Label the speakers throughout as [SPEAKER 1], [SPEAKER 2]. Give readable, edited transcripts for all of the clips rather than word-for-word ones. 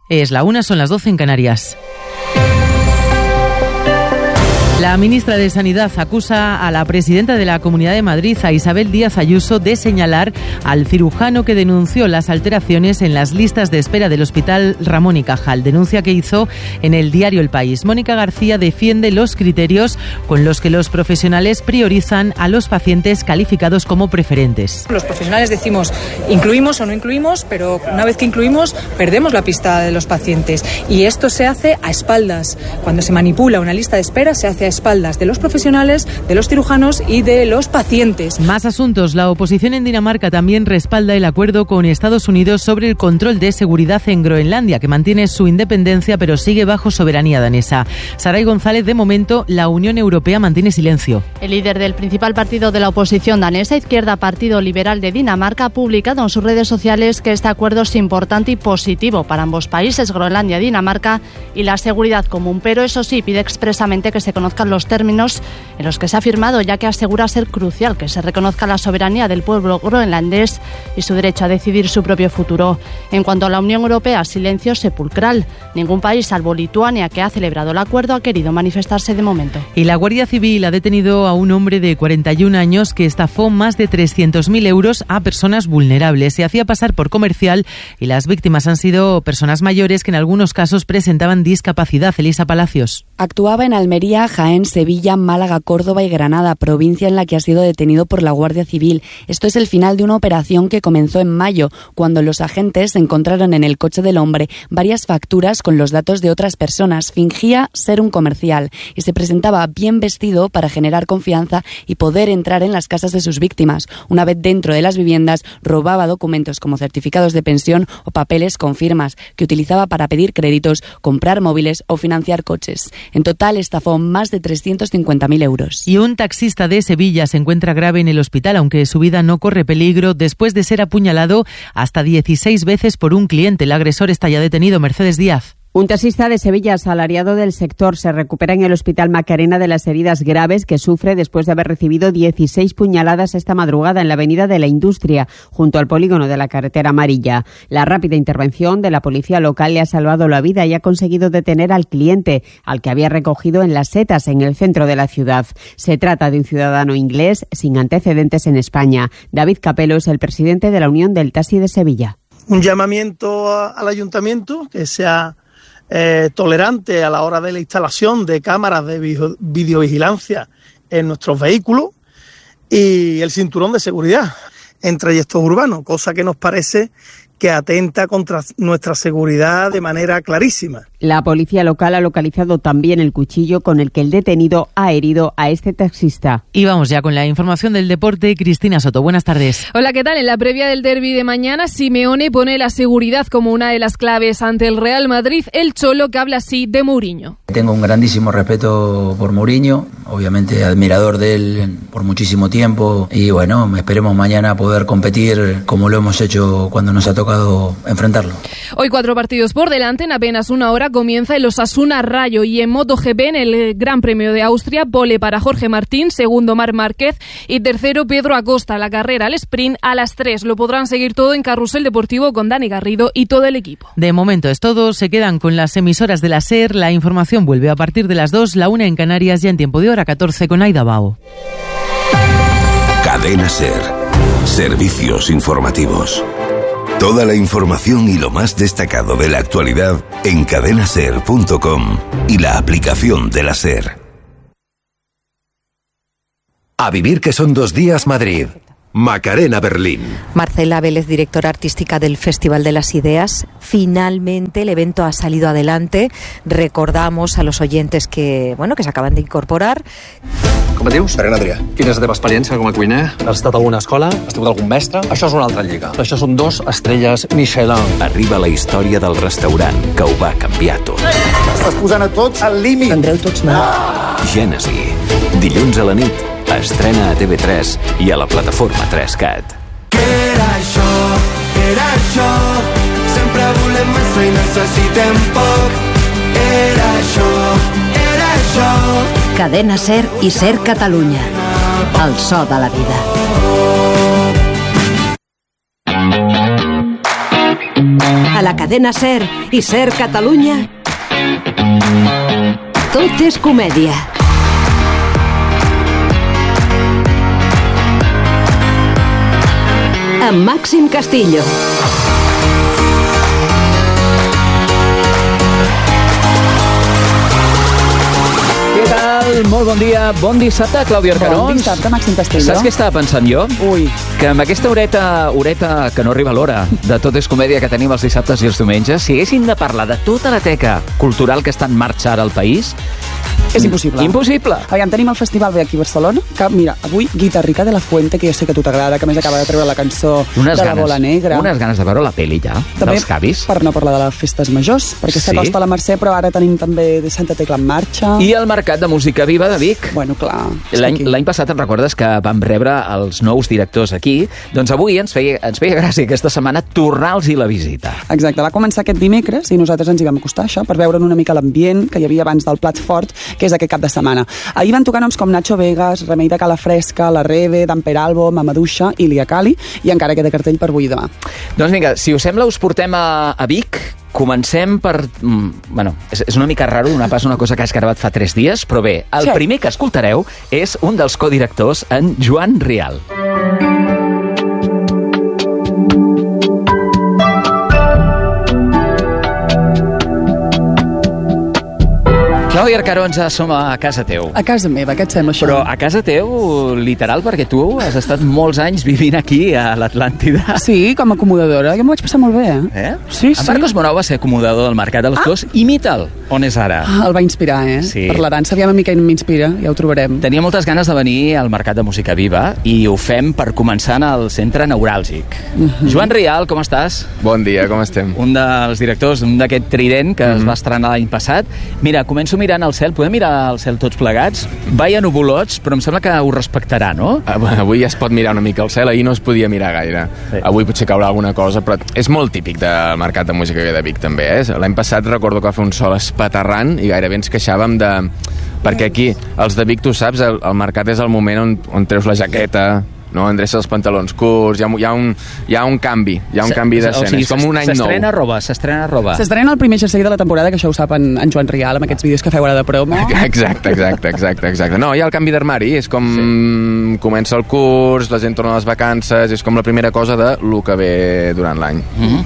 [SPEAKER 1] Es la 1, son las 12 en Canarias. La ministra de Sanidad acusa a la presidenta de la Comunidad de Madrid, a Isabel Díaz Ayuso, de señalar al cirujano que denunció las alteraciones en las listas de espera del Hospital Ramón y Cajal. Denuncia que hizo en el diario El País. Mónica García defiende los criterios con los que los profesionales priorizan a los pacientes calificados como preferentes.
[SPEAKER 2] Los profesionales decimos, incluimos o no incluimos, pero una vez que incluimos, perdemos la pista de los pacientes. Y esto se hace a espaldas. Cuando se manipula una lista de espera, se hace a espaldas de los profesionales, de los cirujanos y de los pacientes.
[SPEAKER 1] Más asuntos. La oposición en Dinamarca también respalda el acuerdo con Estados Unidos sobre el control de seguridad en Groenlandia, que mantiene su independencia pero sigue bajo soberanía danesa. Saray González, de momento, la Unión Europea mantiene silencio.
[SPEAKER 3] El líder del principal partido de la oposición danesa, Izquierda Partido Liberal de Dinamarca, ha publicado en sus redes sociales que este acuerdo es importante y positivo para ambos países, Groenlandia y Dinamarca, y la seguridad común. Pero eso sí, pide expresamente que se conozcan los términos en los que se ha firmado, ya que asegura ser crucial que se reconozca la soberanía del pueblo groenlandés y su derecho a decidir su propio futuro. En cuanto a la Unión Europea, silencio sepulcral. Ningún país, salvo Lituania, que ha celebrado el acuerdo, ha querido manifestarse de momento.
[SPEAKER 1] Y la Guardia Civil ha detenido a un hombre de 41 años que estafó más de 300.000 euros a personas vulnerables. Se hacía pasar por comercial y las víctimas han sido personas mayores que en algunos casos presentaban discapacidad. Elisa Palacios.
[SPEAKER 4] Actuaba en Almería, Jaén, Sevilla, Málaga, Córdoba y Granada, provincia en la que ha sido detenido por la Guardia Civil. Esto es el final de una operación que comenzó en mayo, cuando los agentes encontraron en el coche del hombre varias facturas con los datos de otras personas. Fingía ser un comercial y se presentaba bien vestido para generar confianza y poder entrar en las casas de sus víctimas. Una vez dentro de las viviendas, robaba documentos como certificados de pensión o papeles con firmas que utilizaba para pedir créditos, comprar móviles o financiar coches. En total, estafó más de 350.000 euros.
[SPEAKER 1] Y un taxista de Sevilla se encuentra grave en el hospital, aunque su vida no corre peligro, después de ser apuñalado hasta 16 veces por un cliente. El agresor está ya detenido. Mercedes Díaz.
[SPEAKER 5] Un taxista de Sevilla, asalariado del sector, se recupera en el Hospital Macarena de las heridas graves que sufre después de haber recibido 16 puñaladas esta madrugada en la Avenida de la Industria, junto al polígono de la Carretera Amarilla. La rápida intervención de la policía local le ha salvado la vida y ha conseguido detener al cliente, al que había recogido en Las Setas, en el centro de la ciudad. Se trata de un ciudadano inglés sin antecedentes en España. David Capello es el presidente de la Unión del Taxi de Sevilla.
[SPEAKER 6] Un llamamiento al ayuntamiento que sea tolerante a la hora de la instalación de cámaras de videovigilancia en nuestros vehículos y el cinturón de seguridad en trayectos urbanos, cosa que nos parece que atenta contra nuestra seguridad de manera clarísima.
[SPEAKER 5] La policía local ha localizado también el cuchillo con el que el detenido ha herido a este taxista.
[SPEAKER 1] Y vamos ya con la información del deporte. Cristina Soto, buenas tardes.
[SPEAKER 7] Hola, ¿qué tal? En la previa del derbi de mañana, Simeone pone la seguridad como una de las claves ante el Real Madrid. El Cholo, que habla así de Mourinho.
[SPEAKER 8] Tengo un grandísimo respeto por Mourinho, obviamente admirador de él por muchísimo tiempo y bueno, esperemos mañana poder competir como lo hemos hecho cuando nos ha tocado enfrentarlo.
[SPEAKER 7] Hoy 4 partidos por delante, en apenas una hora comienza el Osasuna Rayo y en MotoGP, en el Gran Premio de Austria, pole para Jorge Martín, segundo Marc Márquez y tercero Pedro Acosta. La carrera al sprint a las 3. Lo podrán seguir todo en Carrusel Deportivo con Dani Garrido y todo el equipo.
[SPEAKER 1] De momento es todo, se quedan con las emisoras de la SER, la información vuelve a partir de las 2, la 1 en Canarias, ya en tiempo de hora 14 con Aida Bao.
[SPEAKER 9] Cadena SER, servicios informativos. Toda la información y lo más destacado de la actualidad en cadenaser.com y la aplicación de la SER. A vivir que son 2 días Madrid. Macarena Berlín.
[SPEAKER 10] Marcela Vélez, directora artística del Festival de las Ideas. Finalmente el evento ha salido adelante. Recordamos a los oyentes que se acaban de incorporar.
[SPEAKER 11] Com et dius? Pere Adrià. Quina és la teva experiència com a cuiner? Has estat a alguna escola? Has tingut algun mestre? Això és una altra lliga. Això són 2 estrelles Michelin.
[SPEAKER 9] Arriba la història del restaurant que ho va canviar tot.
[SPEAKER 12] Estàs posant a tots al límit.
[SPEAKER 10] Tindreu tots mal.
[SPEAKER 9] Gènesi. Dilluns a la nit. Estrena a TV3 i a la plataforma 3CAT.
[SPEAKER 13] Què era això? Sempre volem massa i necessitem poc. Era això.
[SPEAKER 10] Cadena SER i SER Catalunya. El so de la vida.
[SPEAKER 14] A la cadena SER i SER Catalunya, tot és comèdia. Amb Màxim Castillo.
[SPEAKER 15] Què tal? Molt bon dia. Bon dissabte, Clàudia Arcarons.
[SPEAKER 16] Bon dissabte, Màxim Castillo.
[SPEAKER 15] Saps què estava pensant jo?
[SPEAKER 16] Ui.
[SPEAKER 15] Que amb aquesta horeta que no arriba a l'hora de Tot és comèdia que tenim els dissabtes i els diumenges, si haguéssim de parlar de tota la teca cultural que està en marxa ara al país...
[SPEAKER 16] És impossible.
[SPEAKER 15] Impossible.
[SPEAKER 16] Aviam, tenim el Festival B aquí a Barcelona, que, mira, avui Guitarrica de la Fuente, que jo sé que a tu t'agrada, que a més acaba de treure la cançó la Bola Negra.
[SPEAKER 15] Unes ganes de veure la pel·li ja,
[SPEAKER 16] també,
[SPEAKER 15] dels Cavis.
[SPEAKER 16] Per no parlar de les festes majors, perquè s'acosta la Mercè, però ara tenim també de Santa Tecla en marxa.
[SPEAKER 15] I el Mercat de Música Viva de Vic.
[SPEAKER 16] Bueno, clar.
[SPEAKER 15] L'any passat te'n recordes que vam rebre els nous directors aquí? Doncs avui ens feia gràcia aquesta setmana tornar-los-hi la visita.
[SPEAKER 16] Exacte, va començar aquest dimecres i nosaltres ens hi vam acostar, això, per veure una mica l'ambient que hi havia abans del plat fort, que és aquest cap de setmana. Ahir van tocar noms com Nacho Vegas, Remei de Calafresca, La Rebe, Dan Peralbo, Mamadouxa i Lia Cali, i encara queda cartell per avui i demà.
[SPEAKER 15] Doncs vinga, si us sembla, us portem a Vic. Comencem per... Bueno, és una mica raro donar pas una cosa que has gravat fa 3 dies, però bé, el primer que escoltareu és un dels codirectors, en Joan Rial. Clàudia Arcarons, som a casa teu.
[SPEAKER 16] A casa meva, què et sembla això?
[SPEAKER 15] Però a casa teu, literal, perquè tu has estat molts anys vivint aquí, a l'Atlàntida.
[SPEAKER 16] Sí, com a acomodadora. Jo m'ho vaig passar molt bé,
[SPEAKER 15] eh?
[SPEAKER 16] Sí,
[SPEAKER 15] en Marcos Monau va ser acomodador del Mercat de les Flors. Imita'l. On és ara?
[SPEAKER 16] El va inspirar, eh?
[SPEAKER 15] Sí.
[SPEAKER 16] Per la dansa, aviam a mi què m'inspira, ja ho trobarem.
[SPEAKER 15] Tenia moltes ganes de venir al Mercat de Música Viva i ho fem per començar en el centre neuràlgic. Joan Rial, com estàs?
[SPEAKER 17] Bon dia, com estem?
[SPEAKER 15] Un dels directors d'aquest Trident que es va estrenar l'any passat. Mira, començo mirant al cel. Podem mirar al cel tots plegats? Vaya nuvolots, però em sembla que ho respectarà, no?
[SPEAKER 17] Avui ja es pot mirar una mica al cel, ahir no es podia mirar gaire. Sí. Avui potser caurà alguna cosa, però és molt típic del Mercat de Música de Vic, també, eh? L'any passat recordo que va fer un sol espaterrant i gairebé ens queixàvem de... Perquè aquí, els de Vic, tu saps, el mercat és el moment on treus la jaqueta, no? Endreça els pantalons curts, hi ha un canvi, d'escena, o sigui, és com un any nou.
[SPEAKER 15] S'estrena roba.
[SPEAKER 16] S'estrena el primer jersei de la temporada, que això ho sap en Joan Rial, amb aquests vídeos que feu ara de promo.
[SPEAKER 17] Exacte. No, hi ha el canvi d'armari, és com comença el curs, la gent torna a les vacances, és com la primera cosa de lo que ve durant l'any.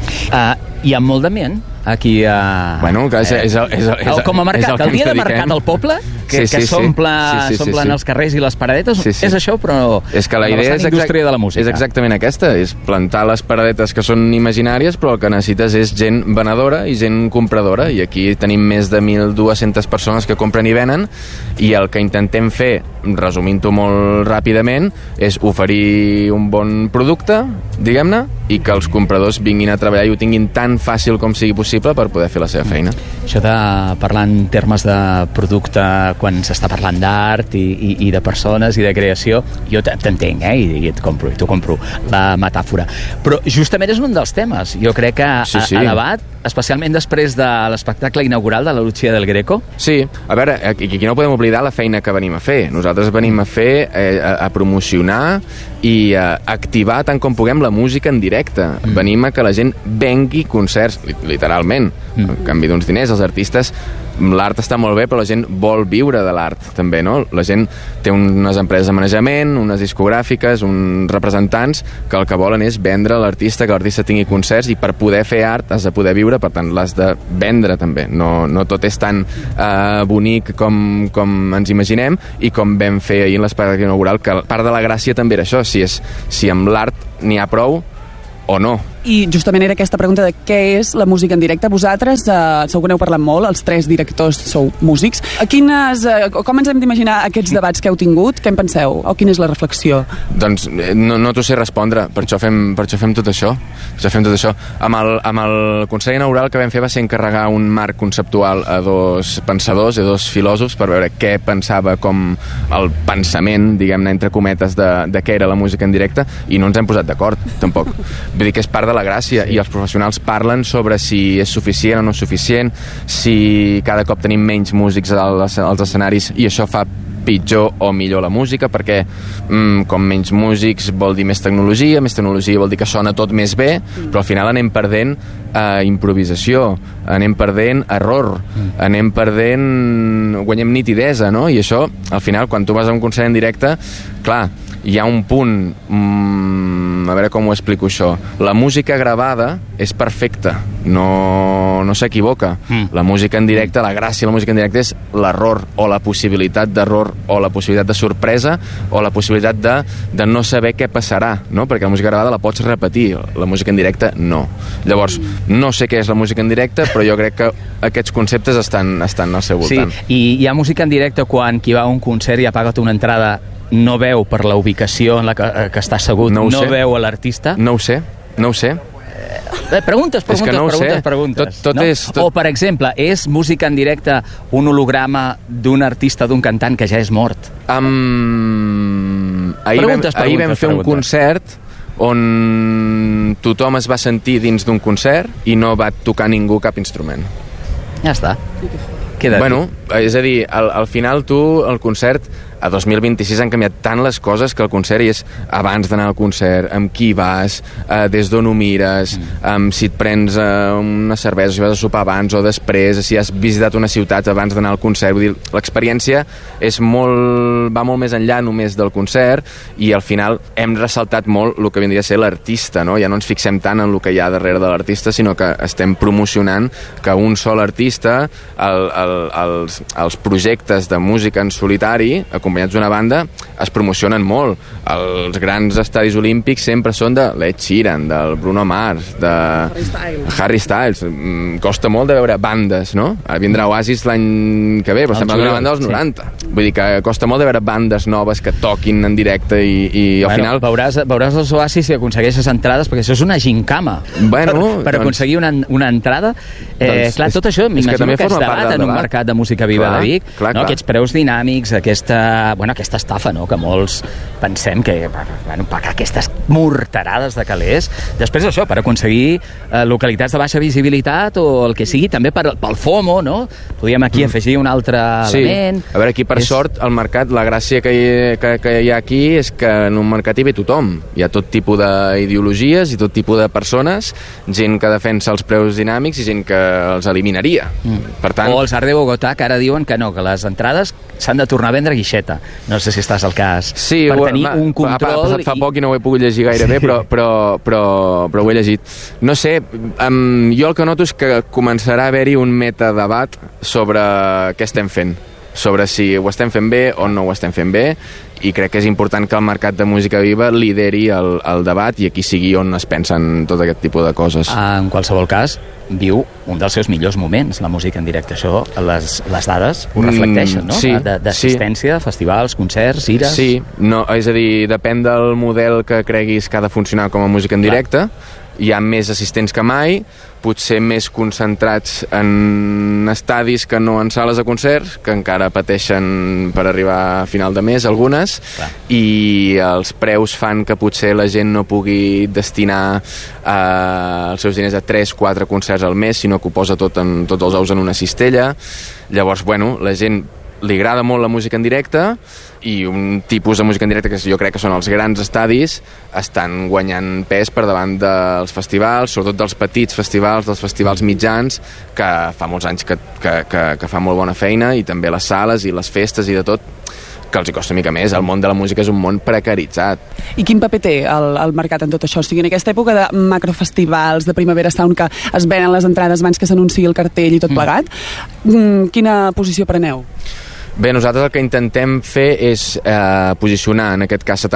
[SPEAKER 15] Hi ha molt d'ambient aquí a...
[SPEAKER 17] Bueno,
[SPEAKER 15] com a mercat, el dia de mercat al poble, que s'omplen els carrers i les paradetes, és això, però
[SPEAKER 17] és que la idea és
[SPEAKER 15] indústria de la música.
[SPEAKER 17] És exactament aquesta, és plantar les paradetes que són imaginàries, però el que necessites és gent venedora i gent compradora, i aquí tenim més de 1.200 persones que compren i venen, i el que intentem fer, resumint-ho molt ràpidament, és oferir un bon producte, diguem-ne, i que els compradors vinguin a treballar i ho tinguin tan fàcil com sigui possible per poder fer la seva feina.
[SPEAKER 15] Això de parlar en termes de producte, quan s'està parlant d'art i de persones i de creació, jo t'entenc, i t'ho compro la metàfora. Però justament és un dels temes, jo crec que a debat, especialment després de l'espectacle inaugural de la Lucia del Greco.
[SPEAKER 17] Sí, a veure, aquí no podem oblidar la feina que venim a fer. Nosaltres venim a fer, a promocionar i a activar tant com puguem la música en directe. Venim a que la gent vengui concerts, literalment. A canvi d'uns diners, els artistes, l'art està molt bé, però la gent vol viure de l'art, també, no? La gent té unes empreses de manejament, unes discogràfiques, uns representants, que el que volen és vendre l'artista, que l'artista tingui concerts, i per poder fer art has de poder viure, per tant l'has de vendre també. No tot és tan bonic com ens imaginem, i com vam fer ahir en l'espectacle inaugural, que part de la gràcia també era això, si amb l'art n'hi ha prou o no.
[SPEAKER 16] I justament era aquesta pregunta de què és la música en directe. Vosaltres, segur que n'heu parlat molt, els 3 directors sou músics. Com ens hem d'imaginar aquests debats que heu tingut? Què en penseu? O quina és la reflexió?
[SPEAKER 17] Doncs no t'ho sé respondre, per això fem tot això. Amb el concert inaugural que vam fer va ser encarregar un marc conceptual a 2 pensadors i 2 filòsofs per veure què pensava com el pensament, diguem-ne, entre cometes, de què era la música en directe, i no ens hem posat d'acord, tampoc. Vull dir que és part de la gràcia, i els professionals parlen sobre si és suficient o no suficient, si cada cop tenim menys músics als escenaris i això fa pitjor o millor la música, perquè com menys músics vol dir més tecnologia vol dir que sona tot més bé, però al final anem perdent improvisació, anem perdent error, anem perdent... guanyem nitidesa, no? I això, al final, quan tu vas a un concert en directe, clar, hi ha un punt... a veure com ho explico això. La música gravada és perfecta, no s'equivoca. La música en directe, la gràcia de la música en directe és l'error, o la possibilitat d'error, o la possibilitat de sorpresa, o la possibilitat de no saber què passarà, no? Perquè la música gravada la pots repetir, la música en directe no. Llavors, no sé què és la música en directe, però jo crec que aquests conceptes estan al seu voltant.
[SPEAKER 15] Sí, i hi ha música en directe quan qui va a un concert i ha pagat una entrada no veu per la ubicació en la que està assegut, no veu a l'artista?
[SPEAKER 17] No ho sé.
[SPEAKER 15] Preguntes.
[SPEAKER 17] Tot
[SPEAKER 15] no?
[SPEAKER 17] és...
[SPEAKER 15] O, per exemple, és música en directe un holograma d'un artista, d'un cantant que ja és mort?
[SPEAKER 17] Ahir vam fer un concert on tothom es va sentir dins d'un concert i no va tocar ningú cap instrument.
[SPEAKER 15] Ja està.
[SPEAKER 17] Bueno, és a dir, al final tu, el concert, a 2026 han canviat tant les coses que el concert és abans d'anar al concert, amb qui vas, des d'on ho mires, si et prens una cervesa, si vas a sopar abans o després, si has visitat una ciutat abans d'anar al concert. Vull dir, l'experiència va molt més enllà només del concert i al final hem ressaltat molt el que vindria a ser l'artista, no? Ja no ens fixem tant en el que hi ha darrere de l'artista, sinó que estem promocionant que un sol artista, els projectes de música en solitari, acompanyats d'una banda, es promocionen molt. Els grans estadis olímpics sempre són de l'Ed Sheeran, del Bruno Mars, de Harry Styles. Costa molt de veure bandes, no? Ara vindrà Oasis l'any que ve, però estem parlant d'una banda dels 90. Vull dir que costa molt de veure bandes noves que toquin en directe i al final...
[SPEAKER 15] Veuràs els Oasis si aconsegueixes entrades, perquè això és una gincama. Per aconseguir una entrada. Clar, tot això m'imagino que es debat en un mercat de música viva de Vic, aquests preus dinàmics, aquesta estafa, no?, que molts pensem que pagar aquestes morterades de calés. Després això, per aconseguir localitats de baixa visibilitat o el que sigui, també pel FOMO, no? Podríem aquí afegir un altre element.
[SPEAKER 17] A veure, aquí per sort el mercat, la gràcia que hi ha aquí és que en un mercat hi ve tothom. Hi ha tot tipus d'ideologies i tot tipus de persones, gent que defensa els preus dinàmics i gent que els eliminaria. Per tant...
[SPEAKER 15] O els Art de Bogotà, que ara diuen que no, que les entrades s'han de tornar a vendre a guixeta. No sé si estàs al cas.
[SPEAKER 17] Sí,
[SPEAKER 15] per tenir un control...
[SPEAKER 17] Ha passat fa poc i no ho he pogut llegir gaire bé, però ho he llegit. No sé, jo el que noto és que començarà a haver-hi un metadebat sobre què estem fent, sobre si ho estem fent bé o no ho estem fent bé, i crec que és important que el mercat de música viva lideri el debat i aquí sigui on es pensen tot aquest tipus de coses.
[SPEAKER 15] En qualsevol cas, viu un dels seus millors moments, la música en directe. Això, les dades ho reflecteixen, no?
[SPEAKER 17] Sí,
[SPEAKER 15] d'assistència, festivals, concerts, gires...
[SPEAKER 17] Sí, no, és a dir, depèn del model que creguis que ha de funcionar com a música en directe. Hi ha més assistents que mai, potser més concentrats en estadis que no en sales de concerts, que encara pateixen per arribar a final de mes, algunes, i els preus fan que potser la gent no pugui destinar els seus diners a 3-4 concerts al mes, sinó que ho posa tots els ous en una cistella. Llavors, la gent li agrada molt la música en directe i un tipus de música en directe que jo crec que són els grans estadis estan guanyant pes per davant dels festivals, sobretot dels petits festivals, dels festivals mitjans, que fa molts anys que fa molt bona feina, i també les sales i les festes i de tot, que els hi costa una mica més. El món de la música és un món precaritzat.
[SPEAKER 16] I quin paper té el mercat en tot això? O sigui, en aquesta època de macrofestivals, de Primavera Sound, que es venen les entrades abans que s'anunciï el cartell i tot plegat, quina posició preneu?
[SPEAKER 17] Bé, nosaltres el que intentem fer és posicionar, en aquest cas,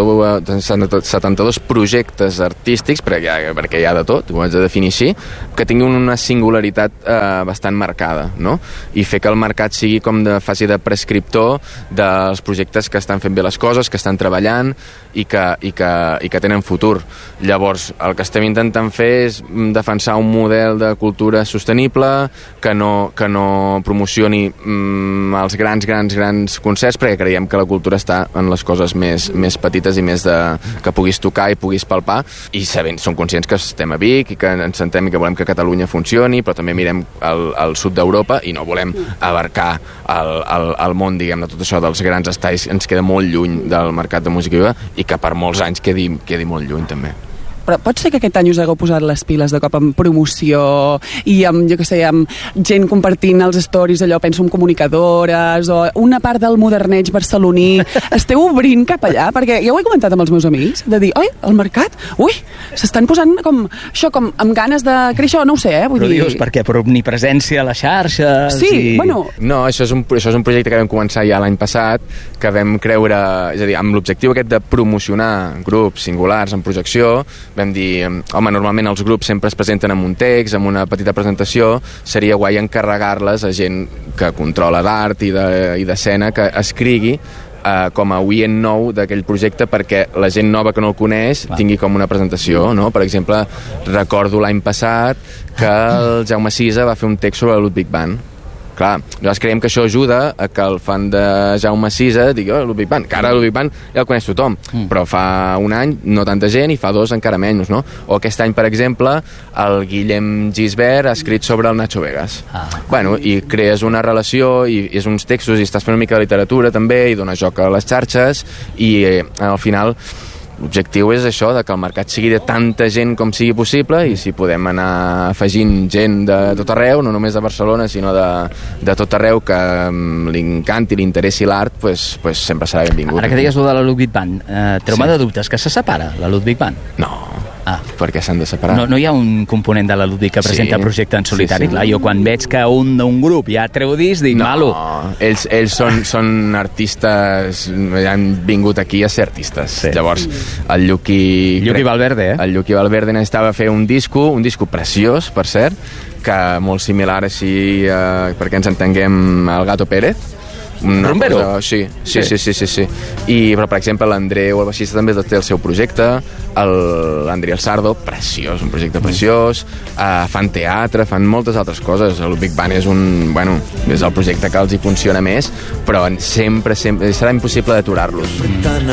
[SPEAKER 17] 72 projectes artístics, perquè hi ha de tot, ho haig de definir així, que tinguin una singularitat bastant marcada, no? I fer que el mercat sigui com faci de prescriptor dels projectes que estan fent bé les coses, que estan treballant i que tenen futur. Llavors, el que estem intentant fer és defensar un model de cultura sostenible, que no promocioni els grans concerts, perquè creiem que la cultura està en les coses més petites i més que puguis tocar i puguis palpar, i som conscients que estem a Vic i que ens sentem i que volem que Catalunya funcioni, però també mirem al sud d'Europa i no volem abarcar el món, diguem, de tot això dels grans estadis. Ens queda molt lluny del mercat de música viva i que per molts anys quedi molt lluny també.
[SPEAKER 16] però pot ser que aquest any us hagueu posat les piles de cop amb promoció i amb, jo què sé, amb gent compartint els stories, allò, penso en comunicadores o una part del moderneig barceloní. Esteu obrint cap allà? Perquè jo ho he comentat amb els meus amics, de dir, oi, el mercat, ui, s'estan posant com amb ganes de créixer, no ho sé, vull dir...
[SPEAKER 15] Però dius, per què? Per omnipresència a les xarxes?
[SPEAKER 16] Sí, bueno...
[SPEAKER 17] No, això és un projecte que vam començar ja l'any passat, que vam creure, és a dir, amb l'objectiu aquest de promocionar grups singulars en projecció, vam dir, home, normalment els grups sempre es presenten amb un text, amb una petita presentació, seria guai encarregar-les a gent que controla d'art i d'escena, que escrigui com a oient nou d'aquell projecte perquè la gent nova que no el coneix tingui com una presentació, no? Per exemple, recordo l'any passat que el Jaume Sisa va fer un text sobre la Ludwig Band. Clar, nosaltres creiem que això ajuda a que el fan de Jaume Sisa digui, oh, Ludwig Band, que ara Ludwig Band ja el coneix tothom, però fa un any no tanta gent i fa 2 encara menys, no? O aquest any, per exemple, el Guillem Gisbert ha escrit sobre el Nacho Vegas. Bueno, i crees una relació i és uns textos i estàs fent una mica de literatura també i dones joc a les xarxes i al final l'objectiu és això, de que el mercat sigui de tanta gent com sigui possible i si podem anar afegint gent de tot arreu, no només de Barcelona, sinó de tot arreu que li encanti, li interessi l'art, pues sempre serà benvingut.
[SPEAKER 15] Ara que digues de la Ludwig Band, treu-me de dubtes, que se separa la Ludwig Band?
[SPEAKER 17] No. Per què s'han de separar?
[SPEAKER 15] No hi ha un component de la Ludwig que presenta el projecte en solitari? Clar, jo quan veig que un d'un grup ja treu disc, dic, malo.
[SPEAKER 17] Ells són artistes, han vingut aquí a ser artistes. Llavors, el Lluqui
[SPEAKER 15] Valverde,
[SPEAKER 17] el Lluqui Valverde necessitava fer un disco preciós, per cert, que molt similar així, perquè ens entenguem, al Gato Pérez.
[SPEAKER 15] Rumbero?
[SPEAKER 17] Sí. Però, per exemple, l'Andreu, el baixista, també té el seu projecte, l'André El Sardo, preciós, un projecte preciós, fan teatre, fan moltes altres coses. El Big Band és és el projecte que els hi funciona més, però sempre serà impossible d'aturar-los.